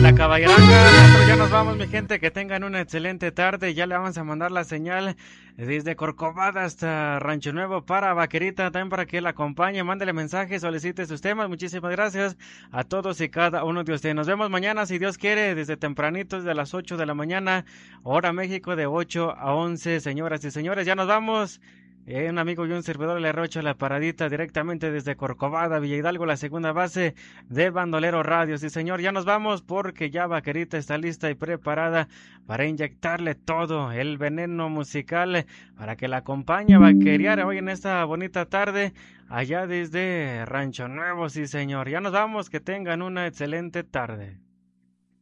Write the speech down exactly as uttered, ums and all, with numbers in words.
la caballeranga. Nosotros ya nos vamos, mi gente, que tengan una excelente tarde. Ya le vamos a mandar la señal desde Corcovada hasta Rancho Nuevo para Vaquerita, también para que la acompañe, mándele mensajes, solicite sus temas. Muchísimas gracias a todos y cada uno de ustedes. Nos vemos mañana, si Dios quiere, desde tempranito, desde las ocho de la mañana, hora México, de ocho a once. Señoras y señores, ya nos vamos. Eh, un amigo y un servidor le arrocho la paradita directamente desde Corcovada, Villa Hidalgo, la segunda base de Bandolero Radio. Sí, señor, ya nos vamos porque ya Vaquerita está lista y preparada para inyectarle todo el veneno musical para que la acompañe a vaquerear hoy en esta bonita tarde allá desde Rancho Nuevo. Sí, señor, ya nos vamos, que tengan una excelente tarde.